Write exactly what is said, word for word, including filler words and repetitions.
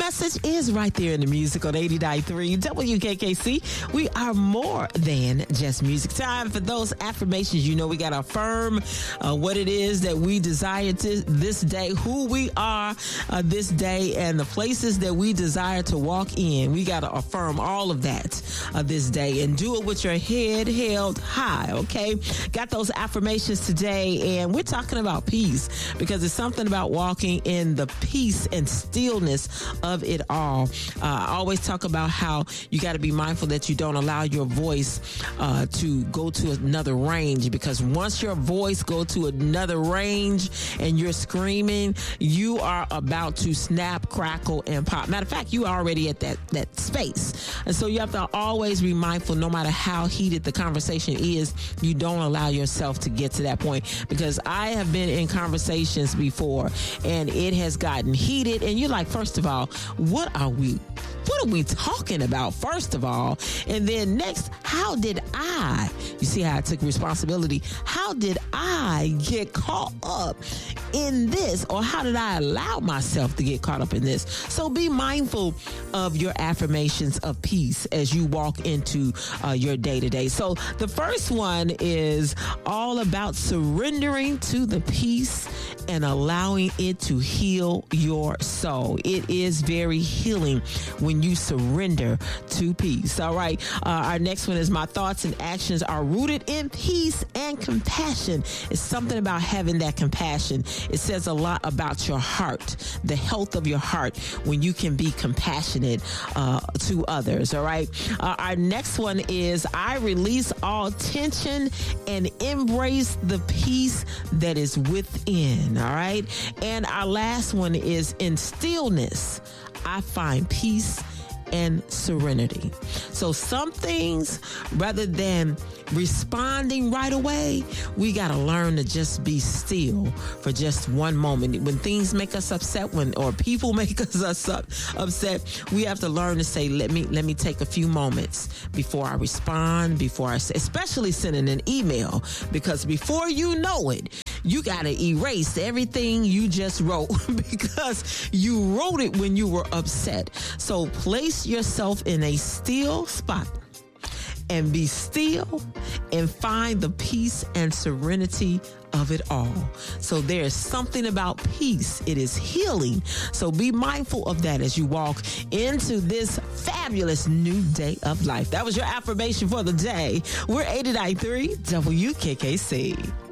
message is right there in the music on eighty-nine point three W K K C. We are more than just music. Time for those affirmations. You know, we got to affirm uh, what it is that we desire to this day, who we are uh, this day, and the places that we desire to walk in. We got to affirm all of that uh, this day and do it with your head held high, okay? Got those affirmations today, and we're talking about peace because it's something about walking in the peace and stillness of it all. Uh, I always talk about how you got to be mindful that you don't allow your voice uh, to go to another range, because once your voice go to another range and you're screaming, you are about to snap, crackle, and pop. Matter of fact, you are already at that, that space. And so you have to always be mindful, no matter how heated the conversation is, you don't allow yourself to get to that point. Because I have been in conversations before and it has gotten heated, and you're like, first of all, what are we What are we talking about, first of all? And then next, how did I, you see how I took responsibility, how did I get caught up in this? Or how did I allow myself to get caught up in this? So be mindful of your affirmations of peace as you walk into uh, your day-to-day. So the first one is all about surrendering to the peace and allowing it to heal your soul. It is very healing when you surrender to peace. All right. Uh, our next one is my thoughts and actions are rooted in peace and compassion. It's something about having that compassion. It says a lot about your heart, the health of your heart, when you can be compassionate uh, to others. All right. Uh, our next one is I release all tension and embrace the peace that is within. All right. And our last one is in stillness, I find peace and serenity. So some things, rather than responding right away, we got to learn to just be still for just one moment. When things make us upset, when or people make us upset, we have to learn to say, let me let me take a few moments before I respond, before I say, especially sending an email, because before you know it, you got to erase everything you just wrote because you wrote it when you were upset. So place yourself in a still spot and be still and find the peace and serenity of it all. So there is something about peace. It is healing. So be mindful of that as you walk into this fabulous new day of life. That was your affirmation for the day. We're eighty-nine point three W K K C.